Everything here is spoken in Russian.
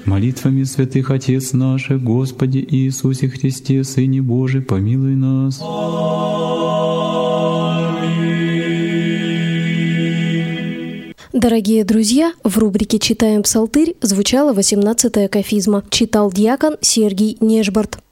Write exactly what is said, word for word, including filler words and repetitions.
Молитвами святых Отец наших, Господи Иисусе Христе, Сыне Божий, помилуй нас. Дорогие друзья, в рубрике «Читаем Псалтырь» звучала восемнадцатая кафизма. Читал диакон Сергий Нежбарт.